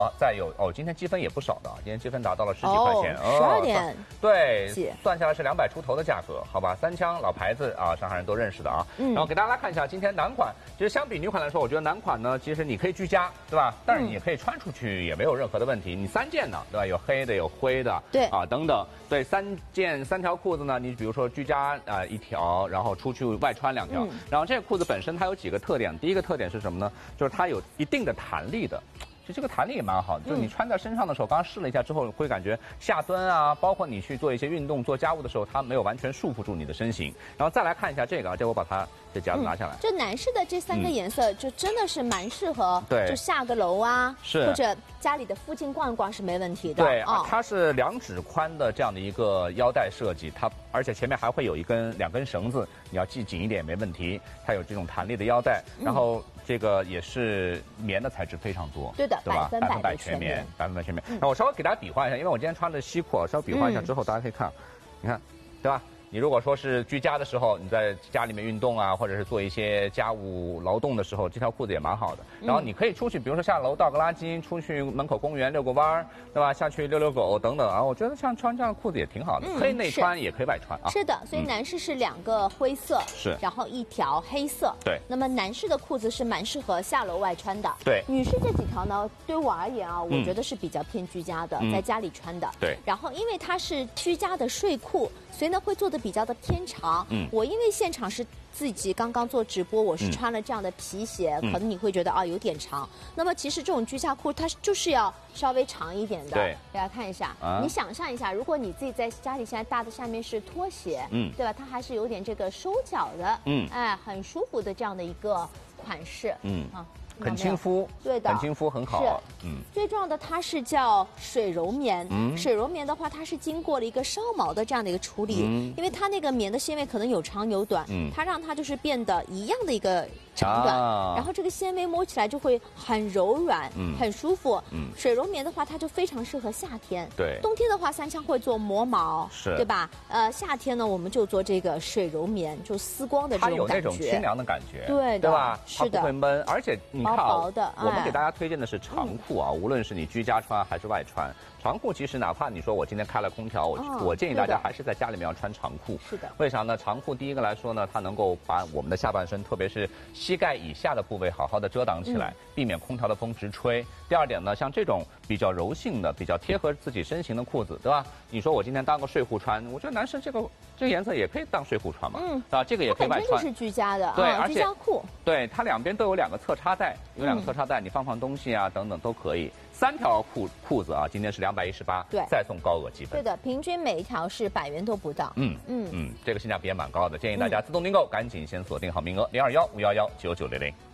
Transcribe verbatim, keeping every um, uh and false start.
啊，再有哦，今天积分也不少的，今天积分达到了十几块钱， 哦，十二点， 对，算下来是两百出头的价格，好吧？三枪老牌子啊，上海人都认识的啊。嗯，然后给大家看一下，今天男款，其实相比女款来说，我觉得男款呢，其实你可以居家，对吧？但是你也可以穿出去，也没有任何的问题。你三件呢，对吧？有黑的，有灰的， 对啊，等等，对，三件三条裤子呢，你比如说居家啊、呃、一条，然后出去外穿两条，嗯、然后这个裤子本身它有几个特点，第一个特点是什么呢？就是它有一定的弹力的。其实这个弹力也蛮好的，就是你穿在身上的时候，刚刚试了一下之后，会感觉下蹲啊，包括你去做一些运动、做家务的时候，它没有完全束缚住你的身形。然后再来看一下这个啊，这我把它这夹子拿下来。 就男士的这三个颜色，就真的是蛮适合， 对， 就下个楼啊， 是或者家里的附近逛一逛是没问题的。 对啊，它是两指宽的这样的一个腰带设计，它而且前面还会有一根两根绳子，你要系紧一点也没问题。它有这种弹力的腰带，然后这个也是棉的材质非常多， 对的， 对吧？ 百分百全棉，百分百全棉。那我稍微给大家比划一下，因为我今天穿的西裤，稍微比划一下之后，大家可以看，你看，对吧？你如果说是居家的时候，你在家里面运动啊，或者是做一些家务劳动的时候，这条裤子也蛮好的。然后你可以出去，比如说下楼倒个垃圾，出去门口公园遛个弯儿，对吧？下去遛遛狗等等啊，我觉得像穿这样的裤子也挺好的，可以内穿也可以外穿啊。 是的，所以男士是两个灰色， 是， 然后一条黑色。 对。 那么男士的裤子是蛮适合下楼外穿的。 对。 女士这几条呢，对我而言啊，我觉得是比较偏居家的，在家里穿的。 对。 然后因为它是居家的睡裤，所以呢会做的比较的偏长。嗯，我因为现场是自己刚刚做直播，我是穿了这样的皮鞋，嗯、可能你会觉得啊有点长。那么其实这种居家裤它就是要稍微长一点的。 对， 大家看一下，啊、你想象一下，如果你自己在家里现在搭的下面是拖鞋，嗯，对吧？它还是有点这个收脚的，嗯，哎，很舒服的这样的一个款式，嗯啊。 很亲肤， 对的， 很亲肤，很好。 嗯，最重要的它是叫水柔棉。嗯，水柔棉的话，它是经过了一个烧毛的这样的一个处理，嗯、因为它那个棉的纤维可能有长有短，嗯，它让它就是变得一样的一个长短，啊、然后这个纤维摸起来就会很柔软，嗯，很舒服。嗯，水柔棉的话，它就非常适合夏天。 对， 冬天的话，三枪会做磨毛， 是， 对吧？呃，夏天呢，我们就做这个水柔棉，就丝光的这种感觉， 它有那种清凉的感觉， 对对吧？ 是的， 它不会闷，而且你看。 薄薄的，哎、 我们给大家推荐的是长裤啊，嗯、无论是你居家穿还是外穿，长裤其实哪怕你说我今天开了空调，我、哦、我建议大家还是在家里面要穿长裤。 是的。 为啥呢？长裤第一个来说呢，它能够把我们的下半身，特别是膝盖以下的部位好好的遮挡起来，嗯、避免空调的风直吹。第二点呢，像这种比较柔性的、比较贴合自己身形的裤子，对吧？你说我今天当个睡裤穿，我觉得男生这个这个颜色也可以当睡裤穿嘛，嗯，啊，这个也可以外穿。 是居家的， 对， 啊、 而且居家裤， 对，它两边都有两个侧插带，有两个侧插带，嗯、你放放东西啊等等都可以。三条裤裤子啊，今天是两百一十八， 对， 再送高额积分。 对的，平均每一条是百元都不到。 嗯嗯嗯，这个性价比也蛮高的，建议大家自动订购，赶紧先锁定好名额零二幺五幺幺九九零零。